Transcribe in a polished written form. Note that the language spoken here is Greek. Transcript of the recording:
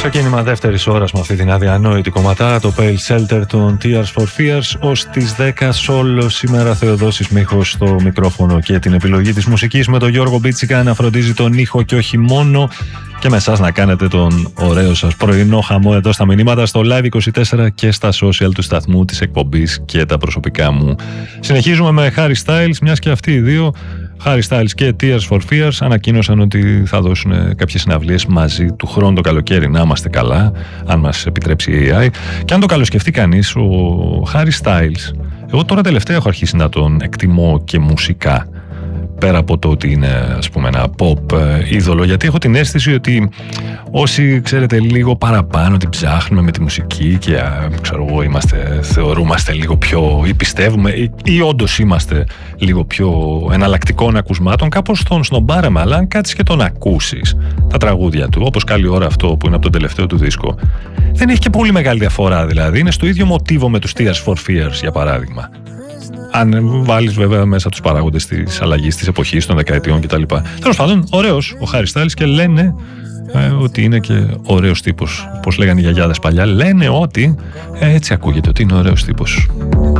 Ξεκίνημα δεύτερης ώρας με αυτή την αδιανόητη κομματάρα, το Pale Shelter των Tears for Fears. Ως τις 10 solo σήμερα Θεοδόσης Μίχος στο μικρόφωνο και την επιλογή της μουσικής, με τον Γιώργο Μπίτσικα να φροντίζει τον ήχο και όχι μόνο, και με εσάς να κάνετε τον ωραίο σας πρωινό χαμό εδώ στα μηνύματα, στο Live24 και στα social του σταθμού, της εκπομπής και τα προσωπικά μου. Συνεχίζουμε με Harry Styles, μιας και αυτοί οι δύο, Harry Styles και Tears for Fears, ανακοίνωσαν ότι θα δώσουν κάποιες συναυλίες μαζί του χρόνου το καλοκαίρι. Να είμαστε καλά, αν μας επιτρέψει η AI. Και αν το καλοσκεφτεί κανείς, ο Harry Styles, εγώ τώρα τελευταία έχω αρχίσει να τον εκτιμώ και μουσικά, πέρα από το ότι είναι, ας πούμε, ένα pop είδωλο, γιατί έχω την αίσθηση ότι όσοι, ξέρετε, λίγο παραπάνω την ψάχνουμε με τη μουσική και ξέρω εγώ, θεωρούμαστε λίγο πιο, ή πιστεύουμε ή όντως είμαστε λίγο πιο εναλλακτικών ακουσμάτων, κάπως τον σνομπάραμε. Αλλά αν κάτσεις και τον ακούσεις τα τραγούδια του, όπως καλή ώρα αυτό που είναι από τον τελευταίο του δίσκο, δεν έχει και πολύ μεγάλη διαφορά. Δηλαδή είναι στο ίδιο μοτίβο με τους Tears for Fears, για παράδειγμα. Αν βάλεις βέβαια μέσα τους παράγοντες της αλλαγής της εποχής, των δεκαετιών κτλ. Τέλος πάντων, ωραίος ο Harry Styles, και λένε ότι είναι και ωραίος τύπος. Πώς λέγανε οι γιαγιάδες παλιά, λένε ότι έτσι ακούγεται, ότι είναι ωραίος τύπος.